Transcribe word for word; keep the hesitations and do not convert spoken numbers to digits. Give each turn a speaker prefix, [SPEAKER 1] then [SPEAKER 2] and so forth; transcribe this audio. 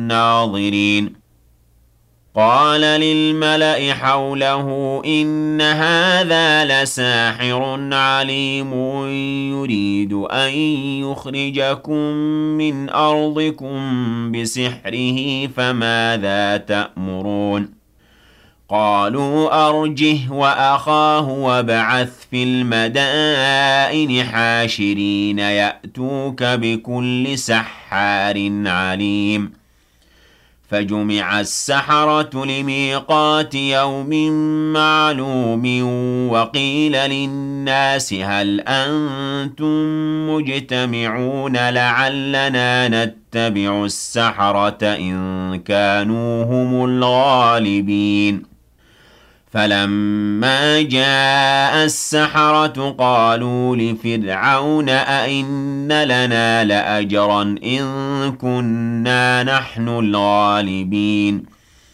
[SPEAKER 1] الناظرين قال للملأ حوله إن هذا لساحر عليم يريد أن يخرجكم من أرضكم بسحره فماذا تأمرون قالوا أرجه وأخاه وابعث في المدائن حاشرين يأتوك بكل سحار عليم فجمع السحرة لميقات يوم معلوم وقيل للناس هل أنتم مجتمعون لعلنا نتبع السحرة إن كانوا هم الغالبين فلما جاء السحرة قالوا لفرعون أئن لنا لأجرا إن كنا نحن الغالبين